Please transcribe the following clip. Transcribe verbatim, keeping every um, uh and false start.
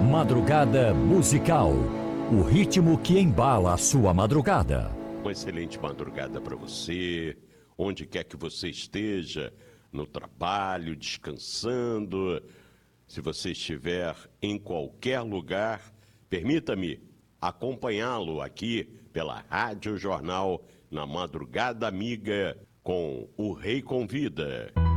Madrugada Musical, o ritmo que embala a sua madrugada. Uma excelente madrugada para você, onde quer que você esteja, no trabalho, descansando. Se você estiver em qualquer lugar, permita-me acompanhá-lo aqui pela Rádio Jornal, na Madrugada Amiga, com O Rei Convida.